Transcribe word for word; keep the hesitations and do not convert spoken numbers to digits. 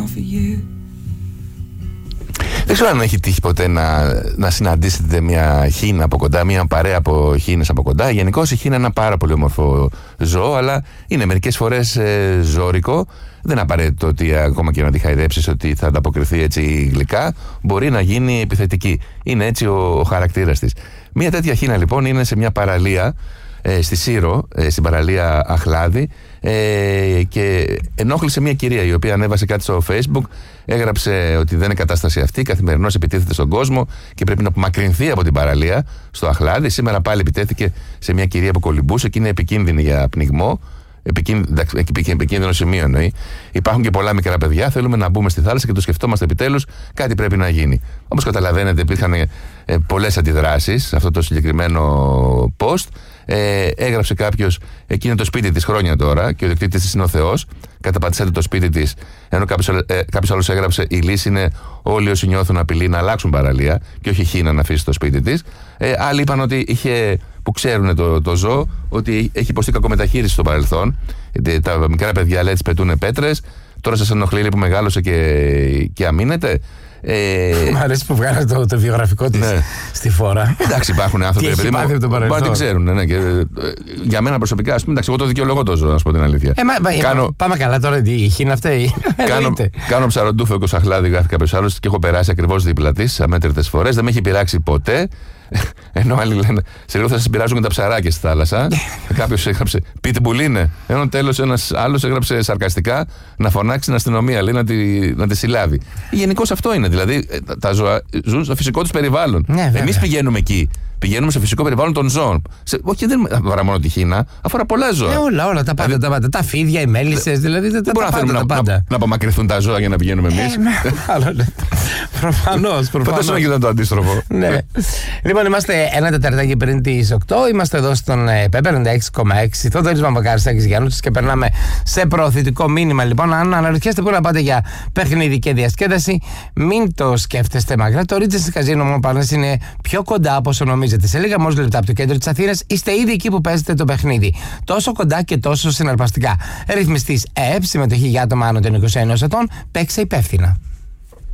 Δεν ξέρω αν έχει τύχει ποτέ να, να συναντήσετε μια χίνα από κοντά, μια παρέα από χίνες από κοντά. Γενικώς η χίνα είναι ένα πάρα πολύ όμορφο ζώο, αλλά είναι μερικές φορές ε, ζώρικο. Δεν είναι απαραίτητο ότι ακόμα και να τη χαϊδέψεις ότι θα ανταποκριθεί έτσι γλυκά, μπορεί να γίνει επιθετική. Είναι έτσι ο, ο χαρακτήρας της. Μια τέτοια χίνα λοιπόν είναι σε μια παραλία ε, στη Σύρο, ε, στην παραλία Αχλάδη, ε, και ενόχλησε μια κυρία η οποία ανέβασε κάτι στο Facebook. Έγραψε ότι δεν είναι κατάσταση αυτή, καθημερινώς επιτίθεται στον κόσμο και πρέπει να απομακρυνθεί από την παραλία στο Αχλάδη. Σήμερα πάλι επιτέθηκε σε μια κυρία που κολυμπούσε και είναι επικίνδυνη για πνιγμό. Επικίνδυνο, επικίνδυνο σημείο εννοεί. Υπάρχουν και πολλά μικρά παιδιά. Θέλουμε να μπούμε στη θάλασσα και το σκεφτόμαστε επιτέλους. Κάτι πρέπει να γίνει. Όπως καταλαβαίνετε, υπήρχαν ε, πολλές αντιδράσεις σε αυτό το συγκεκριμένο post. Ε, έγραψε κάποιος, εκεί είναι το σπίτι της χρόνια τώρα και ο ιδιοκτήτης της είναι ο Θεός. Καταπατήσατε το σπίτι της. Ενώ κάποιος, ε, κάποιος άλλος έγραψε: η λύση είναι όλοι όσοι νιώθουν απειλή να αλλάξουν παραλία και όχι χίνα να αφήσει το σπίτι της. Ε, άλλοι είπαν ότι είχε, που ξέρουν το, το ζώο, ότι έχει υποστεί κακομεταχείριση στο παρελθόν. Τα μικρά παιδιά, λέει, τις πετούν πέτρες. Τώρα σας ενοχλεί που μεγάλωσε και, και αμήνεται. Ε... Μ' αρέσει που βγάλε το, το βιογραφικό της, ναι, στη φόρα. Εντάξει, υπάρχουν άνθρωποι που μπορεί να την ξέρουν. Ναι, και, ε, για μένα προσωπικά, ας πούμε, εντάξει, εγώ το δικαιολογώ το ζώο, να σου πω την αλήθεια. Ε, μα, κάνω, πάμε καλά τώρα, η χίνα αυτή. Κάνω, κάνω ψαροντούφο και Αχλάδη, γράφει κάποιος άλλος, και έχω περάσει ακριβώς δίπλα της αμέτρητες φορές. Δεν με έχει πειράξει ποτέ. Ενώ άλλοι λένε: σε λίγο θα σας πειράζουν και τα ψαράκια στη θάλασσα. Κάποιος έγραψε: πείτε που είναι. Ενώ τέλος ένας άλλος έγραψε σαρκαστικά να φωνάξει την αστυνομία, λέει, να τη, να τη συλλάβει. Γενικώς αυτό είναι. Δηλαδή τα ζώα ζουν στο φυσικό τους περιβάλλον. Ναι, εμείς πηγαίνουμε εκεί. Πηγαίνουμε στο φυσικό περιβάλλον των ζώων. Σε, όχι, δεν αφορά μόνο τη χίνα, αφορά πολλά ζώα. Ναι, όλα, όλα. Τα πάντα. Δηλαδή, τα, πάντα, τα φίδια, οι μέλισσες, δηλαδή. Δεν μπορούμε να θέλουμε να, να, να απομακρυνθούν τα ζώα για να πηγαίνουμε εμείς. Ε, προφανώς. Φαντάζομαι να γινόταν το αντίστροφο. Ναι. Λοιπόν, είμαστε ένα τεταρτάκι πριν τις οκτώ. Είμαστε εδώ στον Πέπερ ενενήντα έξι κόμμα έξι. Θοδωρής Μαυροκάρης, Στάκης Γιάννουτσης, και περνάμε σε προωθητικό μήνυμα. Λοιπόν, αν αναρωτιέστε πού να πάτε για παιχνίδι και διασκέδαση, μην το σκέφτεστε μακριά. Το Regency Casino Montparnasse είναι πιο κοντά από όσο νομίζετε. Σε λίγα μόλις λεπτά από το κέντρο της Αθήνας είστε ήδη εκεί που παίζετε το παιχνίδι. Τόσο κοντά και τόσο συναρπαστικά. Ρυθμιστής ΕΕΠ, συμμετοχή για άτομα άνω των είκοσι ενός ετών. Παίξε υπεύθυνα.